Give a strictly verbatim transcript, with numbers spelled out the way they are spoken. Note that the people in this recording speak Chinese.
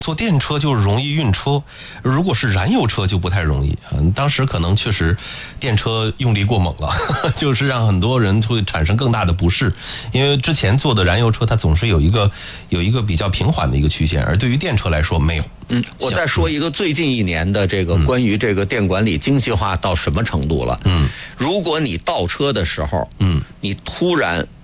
坐电车就容易晕车，如果是燃油车就不太容易。嗯，当时可能确实电车用力过猛了，就是让很多人会产生更大的不适。因为之前坐的燃油车，它总是有一个有一个比较平缓的一个曲线，而对于电车来说没有。 嗯，我再说一个最近一年的这个关于这个电管理精细化到什么程度了。嗯，如果你倒车的时候，嗯，你突然